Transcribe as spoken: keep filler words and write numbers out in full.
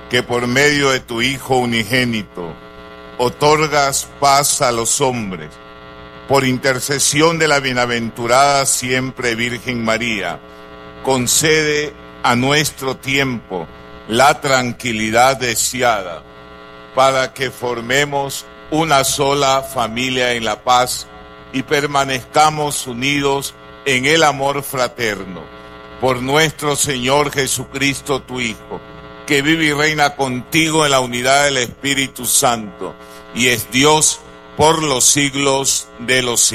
que por medio de tu Hijo unigénito otorgas paz a los hombres, por intercesión de la bienaventurada siempre Virgen María, concede a nuestro tiempo la tranquilidad deseada, para que formemos una sola familia en la paz y permanezcamos unidos en el amor fraterno. Por nuestro Señor Jesucristo, tu Hijo, que vive y reina contigo en la unidad del Espíritu Santo, y es Dios por los siglos de los siglos.